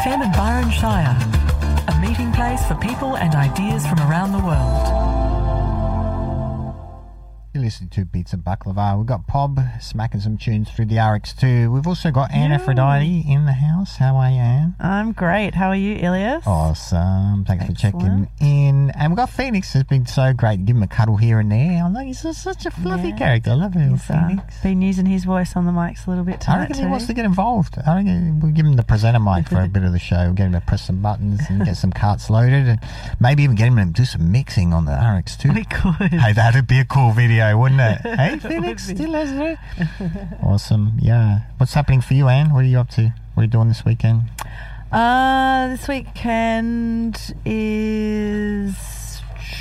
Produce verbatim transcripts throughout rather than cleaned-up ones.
F M and Byron Shire, a meeting place for people and ideas from around the world. You're listening to Beats and Baklava. We've got Pob smacking some tunes through the R X two. We've also got Anne Yeah. Aphrodite in the house. How are you, Anne? I'm great. How are you, Elias? Awesome. Thanks for checking Excellent. in. And we've got Phoenix. It's been so great. Give him a cuddle here and there. I know he's just such a fluffy Yeah. character. I love him, He's uh, Phoenix. been using his voice on the mics a little bit I tonight reckon too. he wants to get involved. I reckon we'll give him the presenter mic for a bit of the show. We'll get him to press some buttons and get some carts loaded, and maybe even get him to do some mixing on the R X two. We could. Hey, that'd be a cool video, wouldn't it? Hey, It Phoenix, would be. still hasn't it? Awesome, yeah. What's happening for you, Anne? What are you up to? What are you doing this weekend? Uh, this weekend is...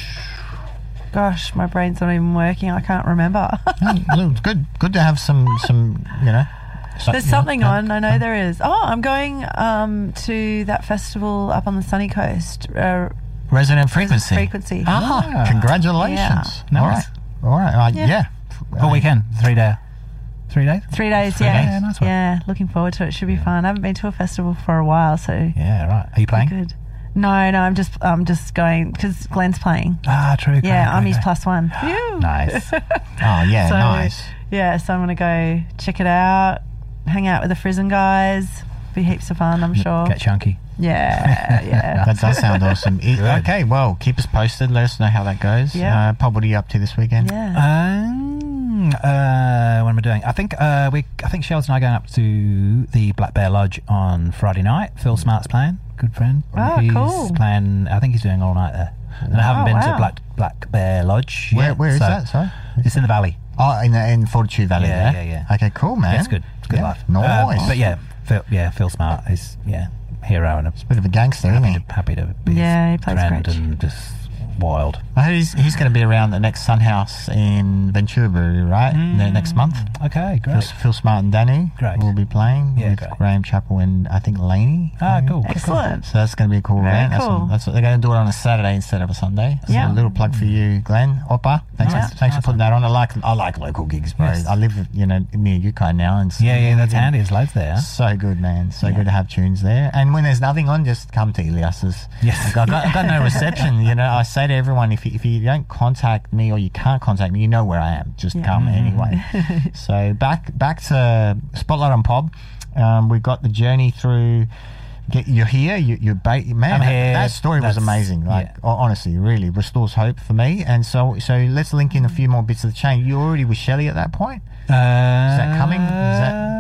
Gosh, my brain's not even working. I can't remember. Oh, look, it's good, good to have some, some, you know. so- There's you know, something fun- on. I know fun. there is. Oh, I'm going um, to that festival up on the sunny coast. Uh, Resonant frequency. Frequency. Ah, Ah. congratulations. Yeah. All Nice. right, all right. Uh, yeah. Yeah. Whole weekend, three day, three days. Three days, Three yeah. days, yeah, nice one. Yeah, looking forward to it. Should be fun. I haven't been to a festival for a while, so Yeah, right. Are you playing? good. No, no, I'm just I'm just going because Glenn's playing. Ah, true. Yeah, great, I'm great, his great. plus one. Phew. Nice. Oh, yeah, So, nice. Yeah, so I'm going to go check it out, hang out with the Frizen guys. Be heaps of fun, I'm sure. Get chunky. Yeah, yeah. That does sound awesome. I- Good. okay, well, keep us posted. Let us know how that goes. Yeah. Uh, Pob, what are you up to this weekend? Yeah. Um, uh, what am I doing? I think uh, we. I think Shells and I are going up to the Black Bear Lodge on Friday night. Phil Smart's playing. Good friend. Oh, he's cool. playing. I think he's doing all night there. And I haven't Oh, been wow. to Black Black Bear Lodge. Where, yet, where is so that, sorry? It's in the valley. Oh, in, the, in Fortitude Valley Yeah, there? yeah, yeah. Okay, cool, man. Yeah, it's good. It's good Yeah, life. Nice. Um, but yeah, Phil, yeah, Phil Smart is yeah hero and a Bit of a gangster, isn't happy he? to, happy to be Yeah, he his plays friend great. and just wild. I heard he's, he's going to be around the next Sun House in Ventura, right? The next month. Okay, Phil, great. Phil Smart and Danny Great. will be playing Yeah, with great. Graham Chappell and I think Laney. Ah, cool. Excellent. So that's going to be a cool Very event. That's, cool. that's what they're going to do it on a Saturday instead of a Sunday. So Yeah. a little plug for you, Glenn. Oppa, thanks, Yeah. for, thanks for putting that on. I like I like local gigs, bro. Yes. I live, you know, near Yukon now, and so- Yeah, yeah, that's handy. There's loads there. So good, man. So Yeah. good to have tunes there. And when there's nothing on, just come to Elias's. Yes. I've got, I've got no reception. You know, I say to everyone, if you, if you don't contact me or you can't contact me, you know where I am. Just Yeah. come anyway. So back back to Spotlight on Pob. Um, we got the journey through. Get, you're here. You, you're ba- man. I'm that, here. that story was That's- amazing. Like yeah. ho- honestly, really restores hope for me. And so so let's link in a few more bits of the chain. You already with Shelley at that point. Uh, Is that coming? Is that-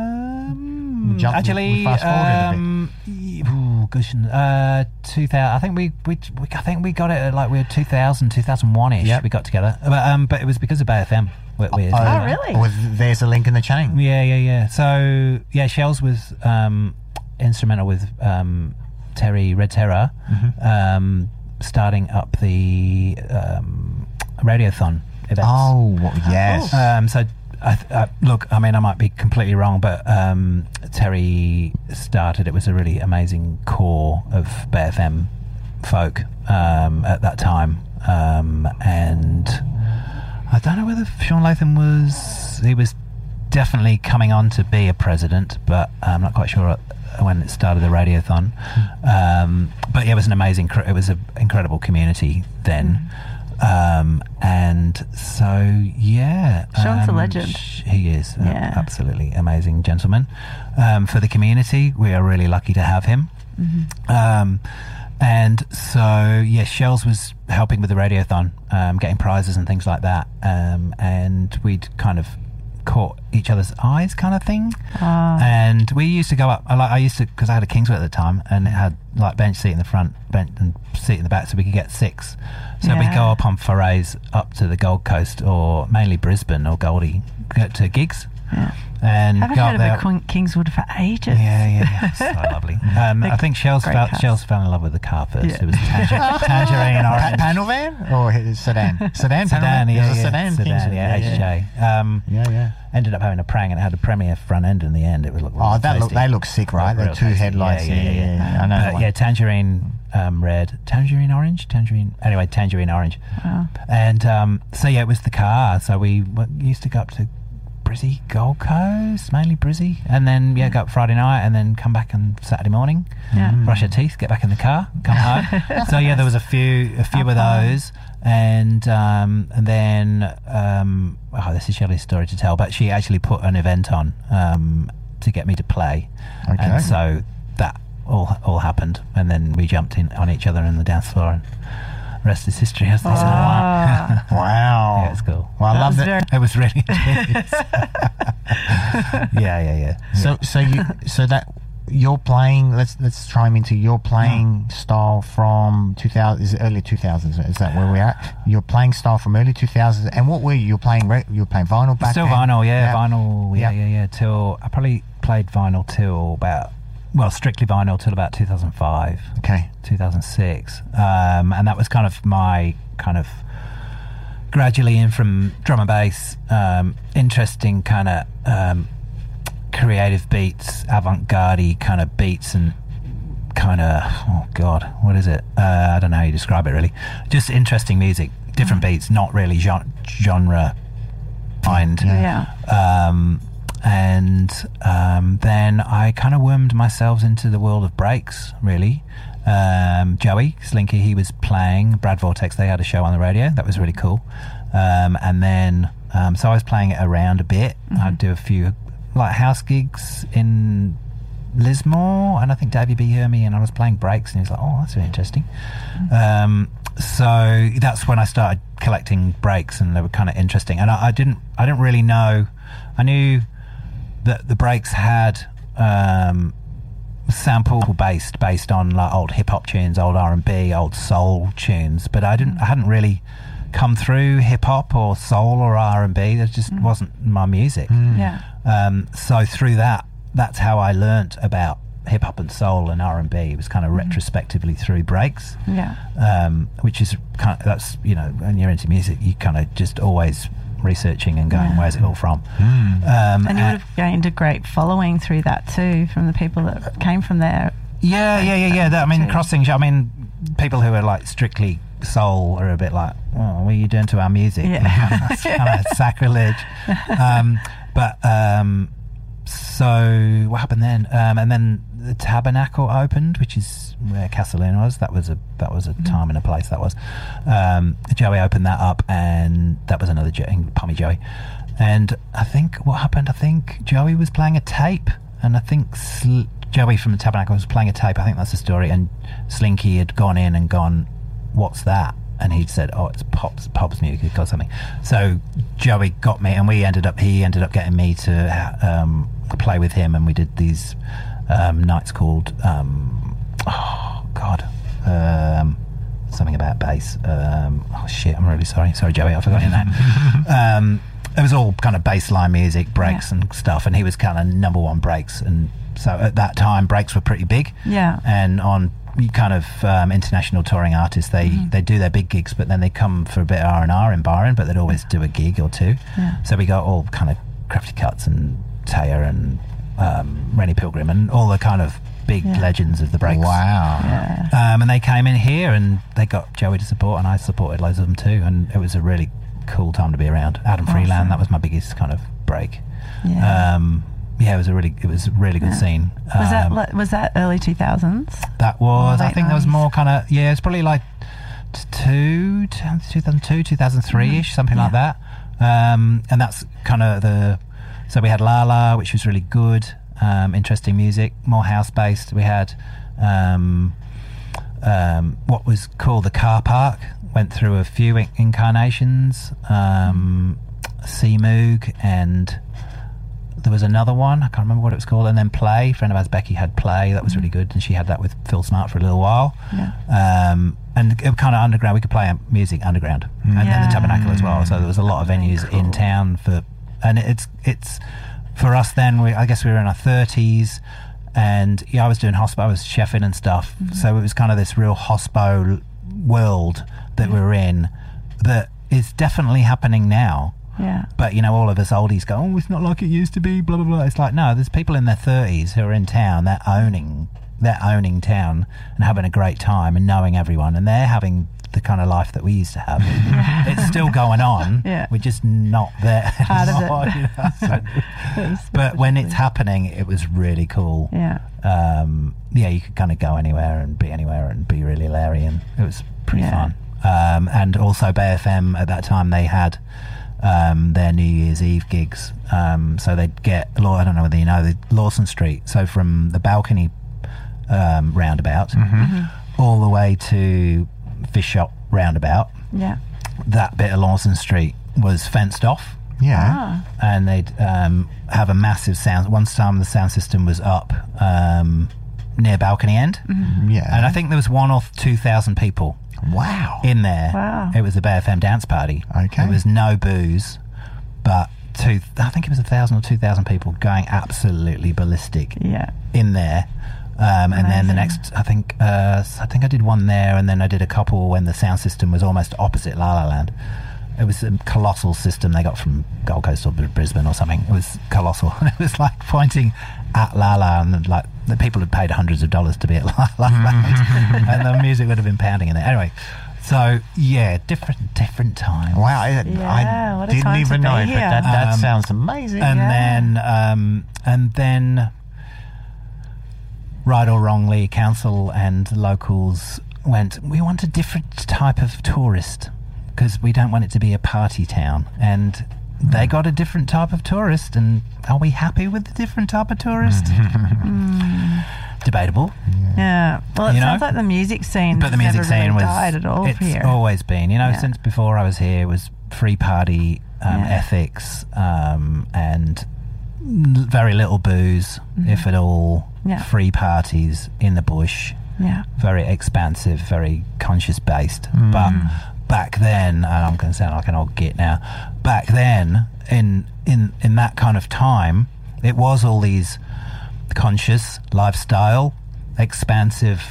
Um, We jumped- actually, we fast-forwarded a bit. um, y- ooh, gosh, uh, two thousand. I think we, we, we, I think we got it at like we were two thousand, two thousand one ish. Yep. We got together, but um, but it was because of Bay F M. We, we, Oh, really? Well, there's a link in the chain. Yeah, yeah, yeah. So yeah, Shells was um, instrumental with um, Terry Red Terror Mm-hmm. um, starting up the um, Radiothon events. Oh, well, yes. Um, so, I th- uh, look, I mean, I might be completely wrong, but um, Terry started. It was a really amazing core of Bay F M folk um, at that time, um, and I don't know whether Sean Latham was. He was definitely coming on to be a president, but I'm not quite sure when it started the Radiothon. Um, but yeah, it was an amazing. cr- It was an incredible community then. Um, and so, yeah. Sean's a um, legend. sh- He is. uh, Yeah. absolutely amazing gentleman. Um, for the community, we are really lucky to have him. Um, and so, yeah, Shells was helping with the Radiothon, um, getting prizes and things like that. Um, and we'd kind of caught each other's eyes kind of thing. Ah. And we used to go up, I, like, I used to, because I had a Kingswood at the time, and it had like bench seat in the front, bench and seat in the back, so we could get six. So we'd Yeah. go up on forays up to the Gold Coast, or mainly Brisbane or Goldie, go to gigs. Yeah. And I haven't go heard up of there. a Queen- Kingswood for ages. Yeah, yeah, yeah. So lovely. Um, I think Shells great fell, cast. Shells fell in love with the car first. Yeah. It was tanger- tangerine Pa- orange. panel van or h- sedan? Sedan, panel Sedan, van? yeah, There's a yeah, sedan. sedan, Kingswood, yeah, H J. Um, Yeah, yeah. ended up having a Prang, and it had a Premier front end in the end. It was look. Oh, that look, tasty. they look sick, right? Real The two tasty. headlights. Yeah, yeah, yeah. yeah. I know. that But one. yeah, tangerine um, red, tangerine orange, tangerine. Anyway, tangerine orange. Wow. And um, so yeah, it was the car. So we w- used to go up to Brizzy, Gold Coast, mainly Brizzy, and then yeah, go up Friday night, and then come back on Saturday morning, Yeah. brush your teeth, get back in the car, come home. So yeah, there was a few, a few How of fun. those, and um, and then um, oh, this is Shelley's story to tell, but she actually put an event on um, to get me to play, Okay. and so that all all happened, and then we jumped in on each other in the dance floor, and the rest is history, as they say. Ah. Wow. Yeah, it's cool. Well, I That love was that. very- It was really intense. yeah, yeah, yeah. So, so you, so that you're playing. Let's let's chime into your playing style from two thousand. Is it early two thousands? Is that where we're at? Your playing style from early two thousands. And what were you? You're playing. re- You're playing vinyl back Still then? vinyl, yeah, Yeah. vinyl, yeah, Yeah. yeah, yeah. Till I probably played vinyl till about, well, strictly vinyl till about two thousand five, Okay. two thousand six, um, and that was kind of my kind of gradually in from drum and bass, um, interesting kind of um, creative beats, avant-garde kind of beats, and kind of, oh god, what is it? Uh, I don't know how you describe it really. Just interesting music, different beats, not really gen- genre mind. Yeah. Yeah. Um, and um, then I kind of wormed myself into the world of breaks, really. Um, Joey Slinky, he was playing Brad Vortex. They had a show on the radio. That was really cool. Um, and then, um, so I was playing it around a bit. I'd do a few like house gigs in Lismore, and I think Davey B heard me, and I was playing breaks, and he was like, "Oh, that's really interesting." Um, so that's when I started collecting breaks, and they were kind of interesting. And I, I didn't, I didn't really know. I knew that the breaks had um, sample based, based on like old hip hop tunes, old R and B, old soul tunes, but I didn't, I hadn't really come through hip hop or soul or R and B. That just wasn't my music. Yeah. Um, so through that, that's how I learnt about hip hop and soul and R and B. It was kind of retrospectively through breaks, Yeah. um, which is kind of, that's, you know, when you're into music, you kind of just always researching and going, Yeah. where's it all from? Mm. Um, And you uh, would have gained a great following through that too, from the people that came from there. yeah, yeah, yeah, yeah. That, I mean, Too. crossing. I mean, people who are like strictly soul are a bit like, oh, what are you doing to our music? Yeah. That's kind of sacrilege. Um, but um, so what happened then? Um, and then the Tabernacle opened, which is where Castellan was. That was a that was a time and a place. That was. Um, Joey opened that up, and that was another jo- Pommy Joey. And I think what happened. I think Joey was playing a tape, and I think Sl- Joey from the Tabernacle was playing a tape. I think that's the story. And Slinky had gone in and gone, "What's that?" And he'd said, "Oh, it's Pop's Pop's music or something." So Joey got me, and we ended up. He ended up getting me to um, play with him, and we did these um, nights called um, oh God, um, something about bass. Um, oh shit, I'm really sorry. Sorry, Joey, I forgot your name. um, it was all kind of bassline music, breaks Yeah. and stuff, and he was kind of number one breaks, and so at that time breaks were pretty big. Yeah. And on kind of um, international touring artists, they Mm-hmm. they do their big gigs, but then they come for a bit of R and R in Byron, but they'd always do a gig or two. Yeah. So we got all kind of Crafty Cuts and Taya and um, Rennie Pilgrim and all the kind of big Yeah. legends of the breaks. Wow. Yeah. Um, and they came in here, and they got Joey to support, and I supported loads of them too, and it was a really cool time to be around. Adam Awesome. Freeland, that was my biggest kind of break. Yeah. Um, yeah, it was a really it was a really good Yeah. scene. was that Um, li- was that early two thousands? That was, I Late think there was nineties. more kind of, yeah, it's probably like t- two, two thousand two, two thousand three ish, something like Yeah. that. Um, and that's kind of the, so we had Lala, which was really good, um, interesting music, more house based. We had um, um, what was called the Car Park, went through a few in- incarnations, um, C Moog, and there was another one, I can't remember what it was called, and then Play, a friend of ours, Becky, had Play, that was really good, and she had that with Phil Smart for a little while. Yeah. Um, and it was kind of underground, we could play music underground, and then Yeah. the Tabernacle as well, so there was a lot of venues in town for, and it's, it's for us then, we, I guess we were in our thirties, and yeah, I was doing hospo, I was chefing and stuff, so it was kind of this real hospo l- world that we we're in that is definitely happening now. Yeah. But, you know, all of us oldies go, oh, it's not like it used to be, blah, blah, blah. It's like, no, there's people in their thirties who are in town, they're owning, they're owning town and having a great time and knowing everyone. And they're having the kind of life that we used to have. It's still going on. Yeah. We're just not there Part of it. anymore, you know, so- but when it's happening, it was really cool. Yeah. Um, yeah, you could kind of go anywhere and be anywhere and be really Larry, and it was pretty Yeah. fun. Um, and also Bay F M at that time, they had um, their New Year's Eve gigs. Um, so they'd get, Law- I don't know whether you know, the Lawson Street. So from the balcony um, roundabout Mm-hmm. all the way to Fish Shop roundabout, Yeah. that bit of Lawson Street was fenced off. Yeah. Ah. And they'd um, have a massive sound. One time the sound system was up um, near balcony end. Yeah. And I think there was one or two thousand people Wow. in there. Wow. It was a Bay F M dance party. Okay. There was no booze, but two, I think it was a thousand or two thousand people going absolutely ballistic Yeah. in there. Um, and then the Amazing. next, I think, uh, I think I did one there, and then I did a couple when the sound system was almost opposite La La Land. It was a colossal system they got from Gold Coast or Brisbane or something. It was colossal. It was like pointing at La La, and like the people had paid hundreds of dollars to be at La La Land, and the music would have been pounding in there. Anyway, so yeah, different different time. Wow. I, Yeah, I what a didn't time to even be know, but here. that, that Um, sounds amazing. And Yeah. then, um, and then, right or wrongly, council and locals went, we want a different type of tourist because we don't want it to be a party town. And they got a different type of tourist. And are we happy with the different type of tourist? Debatable. Yeah. Well, it You know? sounds like the music scene But the has music never scene really was, died at all it's here. always been, you know, Yeah. since before I was here, it was free party um, Yeah. ethics um, and l- very little booze, if at all, Mm-hmm. Yeah. free parties in the bush, Yeah. very expansive, very conscious based. Mm. But back then, and I'm going to sound like an old git now, back then, in, in, in that kind of time, it was all these conscious lifestyle, expansive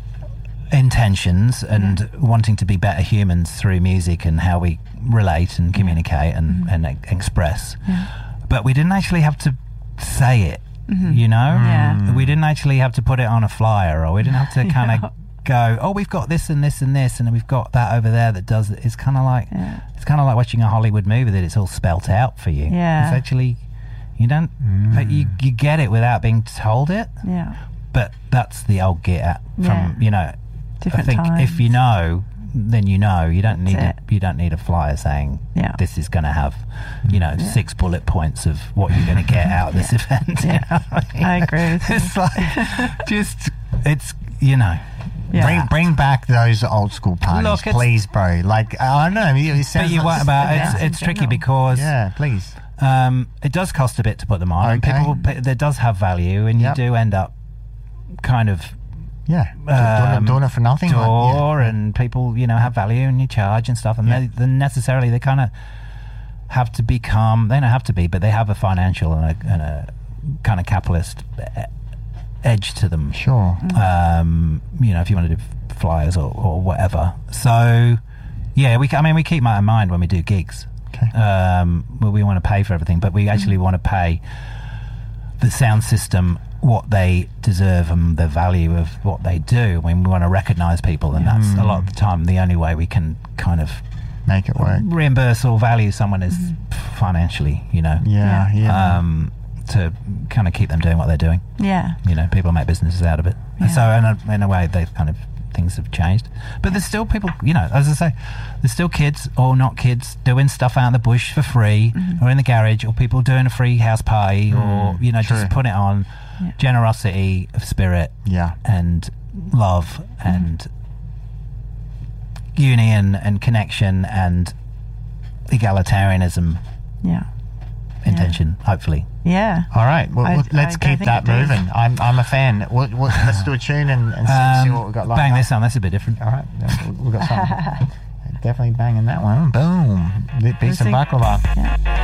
intentions and wanting to be better humans through music and how we relate and communicate and, and e- express. But we didn't actually have to say it, you know? Yeah. We didn't actually have to put it on a flyer, or we didn't have to kind of go, oh, we've got this and this and this, and we've got that over there that does it. It's kind of like, Yeah. it's kind of like watching a Hollywood movie that it's all spelt out for you. Yeah. It's actually, you don't, but you, you get it without being told it. Yeah. But that's the old get at from, Yeah. you know, Different I think times. if you know, then you know. You don't need a, it. you don't need a flyer saying Yeah. this is going to have, you know, six bullet points of what you're going to get out of this event. you Yeah. know what I mean? I agree with you. It's like just it's you know. Yeah. Bring bring back those old school parties, Look, it's- please, bro. Like I don't know. It But sounds you like- what about Yeah. it's it's In tricky general. because Yeah, please. um, it does cost a bit to put them on. And Okay. people it does have value, and Yep. you do end up kind of Yeah, doing, Um, it, doing it for nothing. like, door and people, you know, have value and you charge and stuff, and Yeah. they, they necessarily they kind of have to become, they don't have to be, but they have a financial and a, and a kind of capitalist e- edge to them. yeah. Sure. Um, you know, if you want to do flyers or, or whatever. So, yeah, we. I mean, we keep that in mind when we do gigs. Okay. Um, well, we want to pay for everything, but we actually want to pay the sound system what they deserve and the value of what they do. I mean, we want to recognise people, and that's a lot of the time the only way we can kind of Make it work. reimburse or value someone is financially, you know, Yeah, yeah. um, to kind of keep them doing what they're doing. Yeah. You know, people make businesses out of it. Yeah. So in a, in a way, they've kind of things have changed. But there's still people, you know, as I say, there's still kids or not kids doing stuff out in the bush for free, or in the garage, or people doing a free house party, or you know, true. just put it on. Yeah. Generosity of spirit yeah. and love and union and connection and egalitarianism Yeah. intention, hopefully. Yeah. All right. Well, I- well, let's I- I keep think that it does. moving. I'm I'm a fan. We'll, we'll, let's do a tune and, and see, see Um, what we've got. Lined bang up. this on, that's a bit different. All right. Yeah, We've got something. Definitely banging that one. Boom. Piece of Listen- baklava. Yeah.